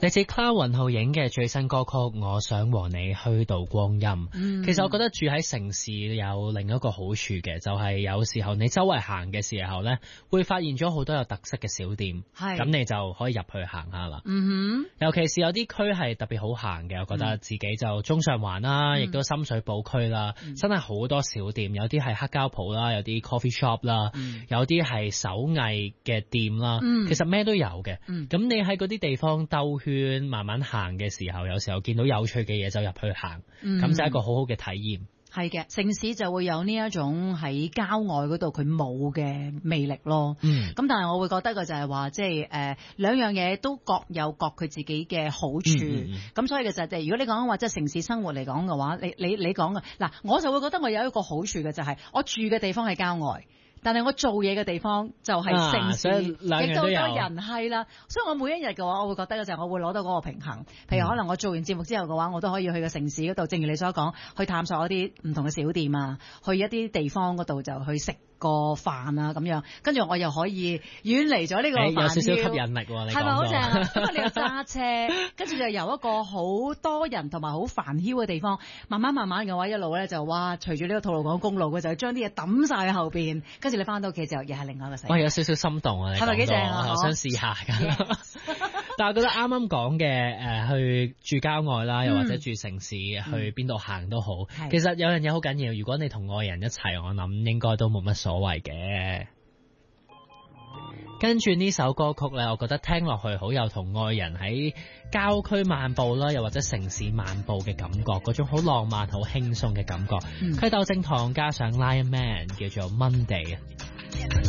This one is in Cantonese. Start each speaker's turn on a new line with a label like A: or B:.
A: 嚟自 Cloud 雲浩影嘅最新歌曲《我想和你虛度光陰》。其實我覺得住喺城市有另一個好處嘅，就係有時候你周圍行嘅時候呢，會發現咗好多有特色嘅小店，咁你就可以入去行下啦。尤其是有啲區係特別好行嘅，我覺得自己就中上環啦，亦都深水埗區啦，真係好多小店，有啲係黑膠鋪啦，有啲 coffee shop 啦，有啲係手藝嘅店啦，其實咩都有嘅。咁你喺嗰啲地方兜圈慢慢行嘅時候，有時候見到有趣嘅嘢就入去行，咁就係一個好好嘅體驗。
B: 係嘅，城市就會有呢一種喺郊外嗰度佢冇嘅魅力咯。咁但係我會覺得嘅就係話，即係兩樣嘢都各有各佢自己嘅好處。咁所以其實如果你講話即係城市生活嚟講嘅話，你講嘅嗱，我就會覺得我有一個好處嘅就係我住嘅地方係郊外。但係我做嘢嘅地方就係城市，亦都好多人係啦，所以我每一日嘅話，我會覺得嘅就係我會攞到嗰個平衡。譬如可能我做完節目之後嘅話，我都可以去個城市嗰度，正如你所講，去探索一啲唔同嘅小店啊，去一啲地方嗰度就去食個飯啊咁樣，跟住我又可以遠離咗呢個煩囂，
A: 有少少吸引力喎，你講到係咪好正啊？
B: 因為你又揸車，跟住就由一個好多人同埋好煩囂嘅地方，慢慢嘅話一路咧就哇，隨住呢個吐露港公路，佢就將啲嘢抌晒喺後邊，跟住你翻到屋企就又係另外一個世界。
A: 哇，有少少心動啊！
B: 係咪幾正啊？
A: 我想試下㗎。但係我覺得啱啱講嘅去住郊外啦，又或者住城市，去邊度行都好。其實有樣嘢好緊要，如果你同愛人一齊，我諗應該都冇乜所謂嘅。跟住呢首歌曲咧，我覺得聽落去好有同愛人喺郊區漫步啦，又或者城市漫步嘅感覺，嗰種好浪漫、好輕鬆嘅感覺。佢竇靖童加上 Lion Man 叫做 Monday。